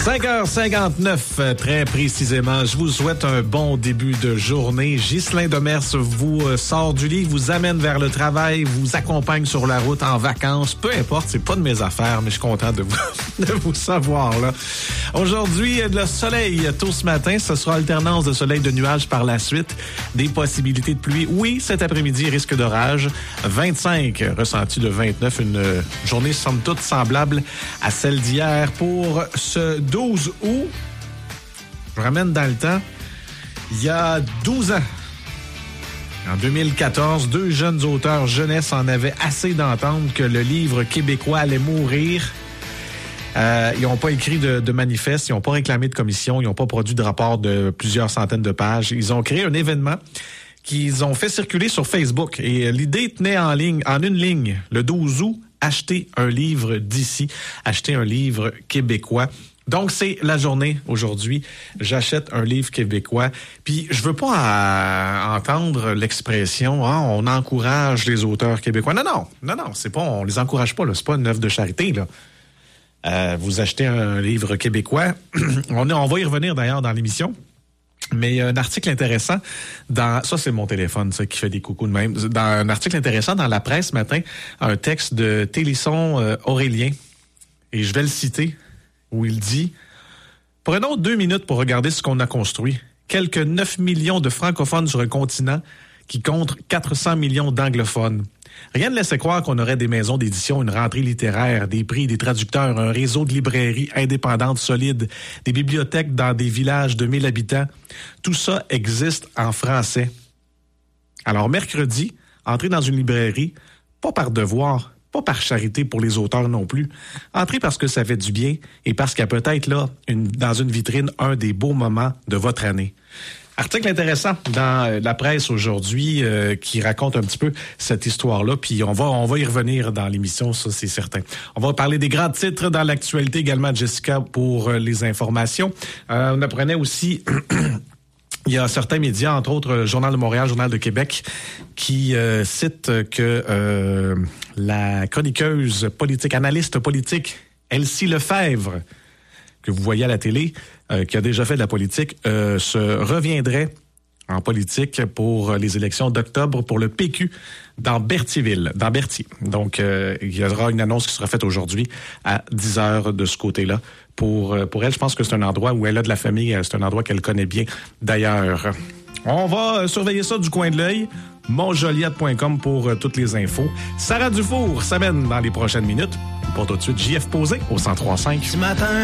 5h59, très précisément. Je vous souhaite un bon début de journée. Ghislain Demers vous sort du lit, vous amène vers le travail, vous accompagne sur la route en vacances. Peu importe, c'est pas de mes affaires, mais je suis content de vous savoir là. Aujourd'hui, le soleil tôt ce matin. Ce sera alternance de soleil de nuages par la suite. Des possibilités de pluie. Oui, cet après-midi, risque d'orage. 25, ressenti de 29. Une journée somme toute semblable à celle d'hier. Pour ce 12 août, je ramène dans le temps, il y a 12 ans. En 2014, deux jeunes auteurs jeunesse en avaient assez d'entendre que le livre québécois allait mourir. Ils n'ont pas écrit de manifeste, ils n'ont pas réclamé de commission, ils n'ont pas produit de rapport de plusieurs centaines de pages. Ils ont créé un événement qu'ils ont fait circuler sur Facebook. Et l'idée tenait en une ligne, le 12 août, acheter un livre d'ici, acheter un livre québécois. Donc, c'est la journée aujourd'hui. J'achète un livre québécois. Puis, je veux pas entendre l'expression « on encourage les auteurs québécois ». Non, c'est pas, on les encourage pas, là. C'est pas une œuvre de charité, là. Vous achetez un livre québécois. On va y revenir d'ailleurs dans l'émission. Mais il y a un article intéressant ça c'est mon téléphone, ça, qui fait des coucous de même. Dans un article intéressant dans la presse ce matin, un texte de Télisson Aurélien. Et je vais le citer. Où il dit « Prenons 2 minutes pour regarder ce qu'on a construit. Quelques 9 millions de francophones sur un continent qui compte 400 millions d'anglophones. Rien ne laissait croire qu'on aurait des maisons d'édition, une rentrée littéraire, des prix, des traducteurs, un réseau de librairies indépendantes solides, des bibliothèques dans des villages de 1000 habitants. Tout ça existe en français. Alors, mercredi, entrez dans une librairie, pas par devoir, pas par charité pour les auteurs non plus. Entrez parce que ça fait du bien et parce qu'il y a peut-être là, dans une vitrine, un des beaux moments de votre année. Article intéressant dans la presse aujourd'hui qui raconte un petit peu cette histoire-là. Puis on va y revenir dans l'émission, ça c'est certain. On va parler des grands titres dans l'actualité également, Jessica, pour les informations. On apprenait aussi... Il y a certains médias, entre autres le Journal de Montréal, Journal de Québec, qui citent que la chroniqueuse politique, analyste politique, Elsie Lefebvre, que vous voyez à la télé, qui a déjà fait de la politique, se reviendrait en politique pour les élections d'octobre pour le PQ dans Berthier. Donc, il y aura une annonce qui sera faite aujourd'hui à 10h de ce côté-là. Pour elle, je pense que c'est un endroit où elle a de la famille, c'est un endroit qu'elle connaît bien d'ailleurs. On va surveiller ça du coin de l'œil. Montjoliette.com pour toutes les infos. Sarah Dufour s'amène dans les prochaines minutes. Pour tout de suite, JF Posé au 103.5. Ce matin,